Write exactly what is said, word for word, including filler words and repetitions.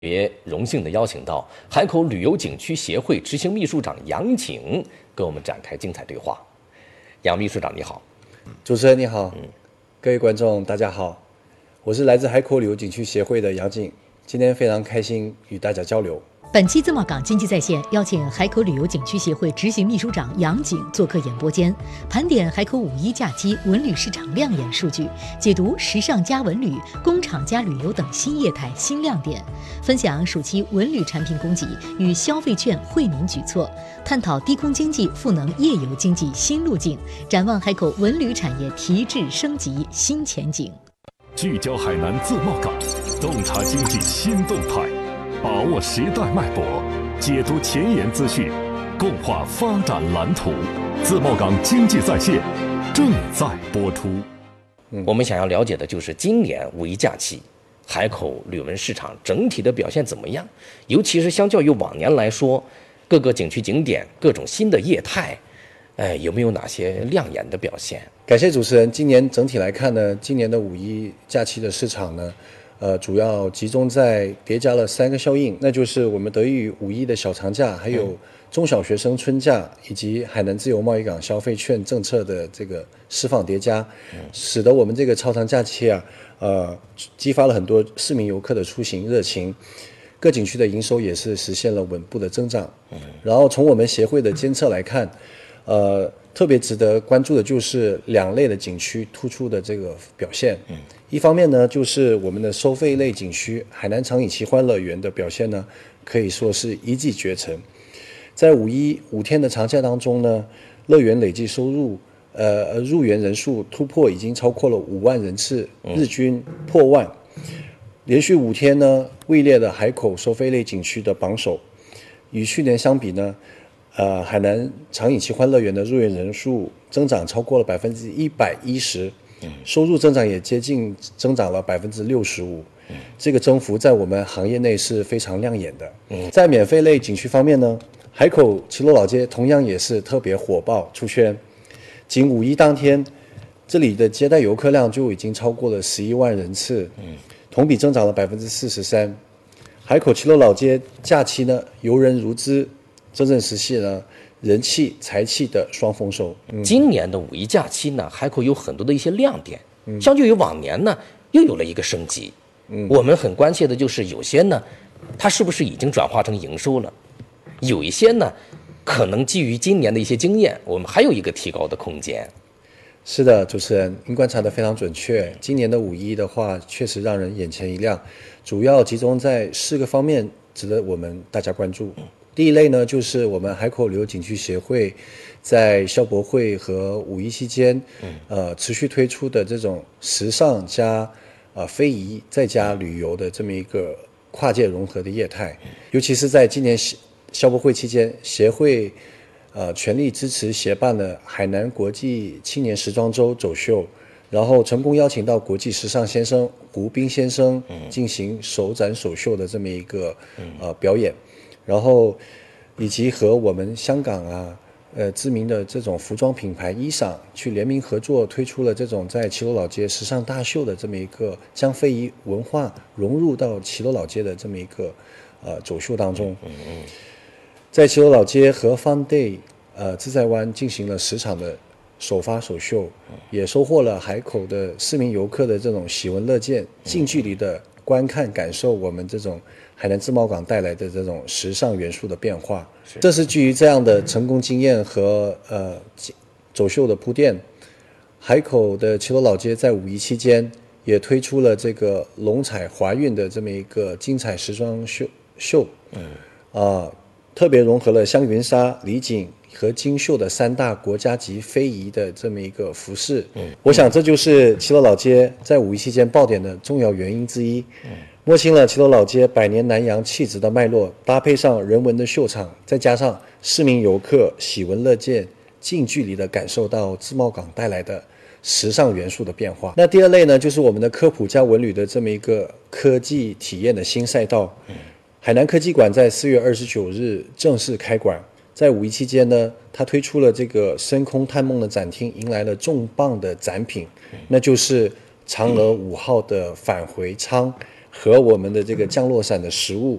也荣幸的邀请到海口旅游景区协会执行秘书长杨景跟我们展开精彩对话。杨秘书长你好。 主持人你好，嗯、各位观众大家好，我是来自海口旅游景区协会的杨景，今天非常开心与大家交流。 本期自贸港经济在线邀请海口旅游景区协会执行秘书长杨景做客演播间，盘点海口五一假期文旅市场亮眼数据，解读时尚加文旅、工厂加旅游等新业态新亮点，分享暑期文旅产品供给与消费券惠民举措，探讨低空经济赋能夜游经济新路径，展望海口文旅产业提质升级新前景。 聚焦海南自贸港，洞察经济新动态，把握时代脉搏，解读前沿资讯，共话发展蓝图。自贸港经济在线正在播出。 嗯、我们想要了解的就是今年五一假期，海口旅文市场整体的表现怎么样？尤其是相较于往年来说，各个景区景点各种新的业态，哎，有没有哪些亮眼的表现？ 感谢主持人。今年整体来看呢，今年的五一假期的市场呢，呃，主要集中在叠加了三个效应，那就是我们得益于五一的小长假，还有中小学生春假，以及海南自由贸易港消费券政策的这个释放叠加，使得我们这个超长假期啊，呃，激发了很多市民游客的出行热情，各景区的营收也是实现了稳步的增长。然后从我们协会的监测来看，呃，特别值得关注的就是两类的景区突出的这个表现。嗯，一方面呢，就是我们的收费类景区海南长影奇欢乐园的表现呢，可以说是一骑绝尘。在五一五天的长假当中呢，乐园累计收入呃入园人数突破已经超过了五万人次，日均破万，连续五天呢位列了海口收费类景区的榜首。与去年相比呢，呃，海南长影奇欢乐园的入园人数增长超过了百分之一百一十，收入增长也接近增长了百分之六十五，这个增幅在我们行业内是非常亮眼的。嗯、在免费类景区方面呢，海口奇罗老街同样也是特别火爆出圈，仅五一当天，这里的接待游客量就已经超过了十一万人次，同比增长了百分之四十三。海口奇罗老街假期呢，游人如织，真正实现了人气财气的双丰收。 嗯、今年的五一假期呢，海口有很多的一些亮点，嗯、相较于往年呢，又有了一个升级。嗯、我们很关切的就是有些呢，它是不是已经转化成营收了？有一些呢，可能基于今年的一些经验，我们还有一个提高的空间。 是的，主持人，您观察得非常准确。今年的五一的话，确实让人眼前一亮，主要集中在四个方面，值得我们大家关注。嗯、第一类呢，就是我们海口旅游景区协会在消博会和五一期间，嗯、呃，持续推出的这种时尚加呃非遗再加旅游的这么一个跨界融合的业态，尤其是在今年消博会期间，协会呃全力支持协办了海南国际青年时装周走秀，然后成功邀请到国际时尚先生胡斌先生进行首展首秀的这么一个呃表演，然后以及和我们香港啊呃知名的这种服装品牌衣裳去联名合作，推出了这种在奇罗老街时尚大秀的这么一个将非遗文化融入到奇罗老街的这么一个呃走秀当中。嗯嗯，在奇罗老街和 Fun Day 呃自在湾进行了十场的首发首秀，也收获了海口的市民游客的这种喜闻乐见，近距离的观看感受我们这种海南自贸港带来的这种时尚元素的变化。这是基于这样的成功经验和呃走秀的铺垫，海口的奇罗老街在五一期间也推出了这个龙彩华韵的这么一个精彩时装秀秀，嗯啊、呃，特别融合了香云纱、李锦和金绣的三大国家级非遗的这么一个服饰。嗯，我想这就是奇罗老街在五一期间爆点的重要原因之一。嗯，摸清了奇罗老街百年南洋气质的脉络，搭配上人文的秀场，再加上市民游客喜闻乐见，近距离的感受到自贸港带来的时尚元素的变化。那第二类呢，就是我们的科普加文旅的这么一个科技体验的新赛道。嗯，海南科技馆在四月二十九日正式开馆。在五一期间呢，它推出了这个深空探梦的展厅，迎来了重磅的展品，那就是嫦娥五号的返回舱， 和我们的这个降落伞的实物